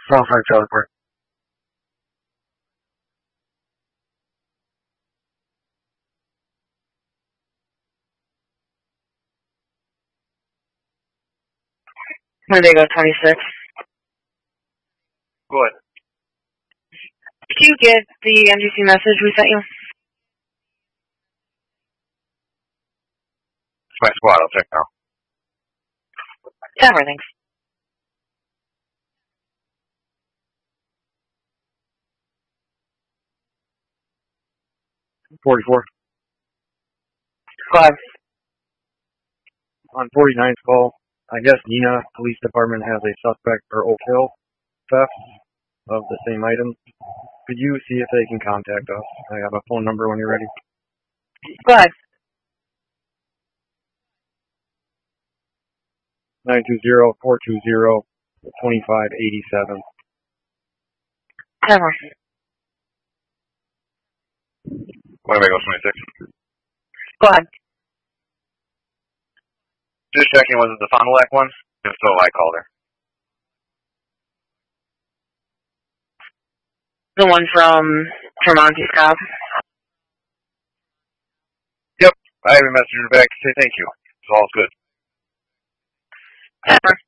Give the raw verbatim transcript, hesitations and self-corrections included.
Small five Charlie Park. Winnebago twenty-six. Go ahead. Did you get the M G C message we sent you? It's my squad. I'll check now. Tamara, thanks. forty-four. Five. On forty-ninth call, I guess Neenah Police Department has a suspect for Oak Hill theft of the same item. Could you see if they can contact us? I have a phone number when you're ready. Go ahead. nine two zero, four two zero, two five eight seven. Tamara. Winnebago twenty-six. Go ahead. Just checking, was it the Fond du Lac one? If so, I called her. The one from Tremonti Scott? Yep. I have a messenger back to say thank you. It's all good. Tamara.